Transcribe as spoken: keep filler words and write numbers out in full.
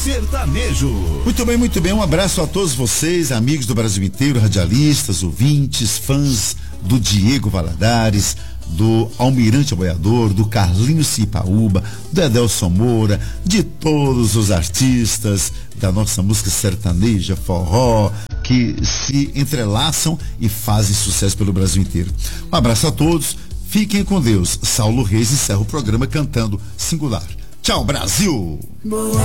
Sertanejo. Muito bem, muito bem. Um abraço a todos vocês, amigos do Brasil inteiro, radialistas, ouvintes, fãs do Diego Valadares, do Almirante Aboiador, do Carlinhos Cipaúba, do Edelson Moura, de todos os artistas da nossa música sertaneja, forró, que se entrelaçam e fazem sucesso pelo Brasil inteiro. Um abraço a todos, fiquem com Deus. Saulo Reis encerra o programa cantando Singular. Tchau, Brasil! Boa.